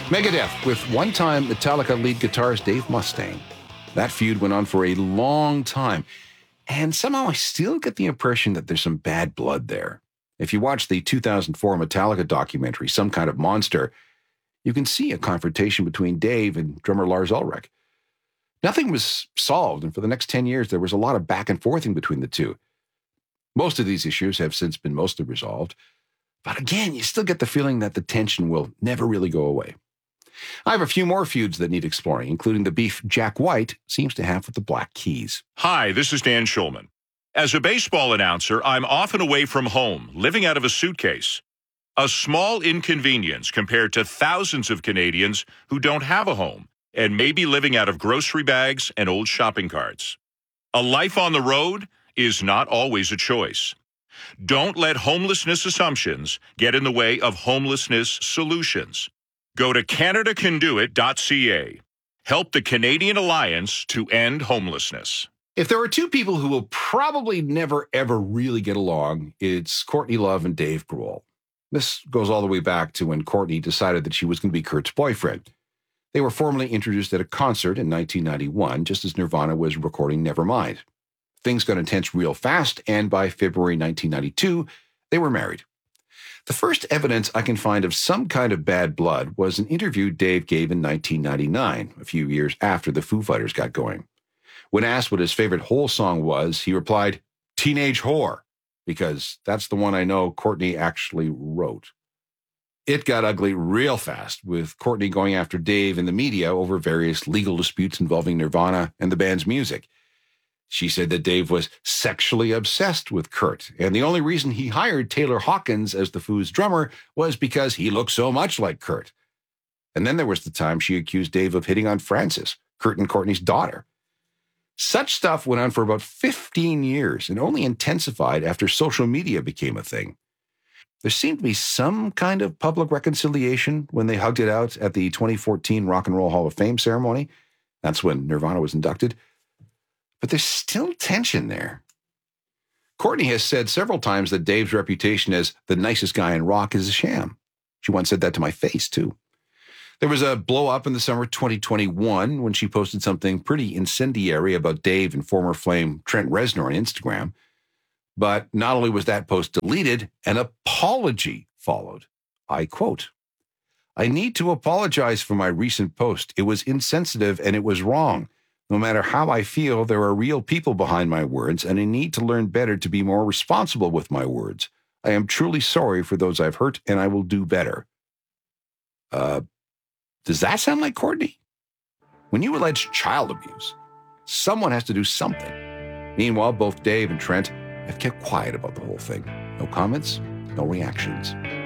Megadeth with one-time Metallica lead guitarist Dave Mustaine. That feud went on for a long time, and somehow I still get the impression that there's some bad blood there. If you watch the 2004 Metallica documentary, Some Kind of Monster, you can see a confrontation between Dave and drummer Lars Ulrich. Nothing was solved, and for the next 10 years, there was a lot of back and forthing between the two. Most of these issues have since been mostly resolved, but again, you still get the feeling that the tension will never really go away. I have a few more feuds that need exploring, including the beef Jack White seems to have with the Black Keys. Hi, this is Dan Schulman. As a baseball announcer, I'm often away from home, living out of a suitcase. A small inconvenience compared to thousands of Canadians who don't have a home and may be living out of grocery bags and old shopping carts. A life on the road is not always a choice. Don't let homelessness assumptions get in the way of homelessness solutions. Go to CanadaCanDoIt.ca. Help the Canadian Alliance to end homelessness. If there are two people who will probably never, ever really get along, it's Courtney Love and Dave Grohl. This goes all the way back to when Courtney decided that she was going to be Kurt's boyfriend. They were formally introduced at a concert in 1991, just as Nirvana was recording Nevermind. Things got intense real fast, and by February 1992, they were married. The first evidence I can find of some kind of bad blood was an interview Dave gave in 1999, a few years after the Foo Fighters got going. When asked what his favorite Hole song was, he replied, "Teenage Whore," because that's the one I know Courtney actually wrote. It got ugly real fast, with Courtney going after Dave in the media over various legal disputes involving Nirvana and the band's music. She said that Dave was sexually obsessed with Kurt, and the only reason he hired Taylor Hawkins as the Foo's drummer was because he looked so much like Kurt. And then there was the time she accused Dave of hitting on Frances, Kurt and Courtney's daughter. Such stuff went on for about 15 years and only intensified after social media became a thing. There seemed to be some kind of public reconciliation when they hugged it out at the 2014 Rock and Roll Hall of Fame ceremony. That's when Nirvana was inducted. But there's still tension there. Courtney has said several times that Dave's reputation as the nicest guy in rock is a sham. She once said that to my face, too. There was a blow-up in the summer 2021 when she posted something pretty incendiary about Dave and former Flame Trent Reznor on Instagram. But not only was that post deleted, an apology followed. I quote, "I need to apologize for my recent post. It was insensitive and it was wrong. No matter how I feel, there are real people behind my words, and I need to learn better to be more responsible with my words. I am truly sorry for those I've hurt, and I will do better." Does that sound like Courtney? When you allege child abuse, someone has to do something. Meanwhile, both Dave and Trent have kept quiet about the whole thing. No comments, no reactions.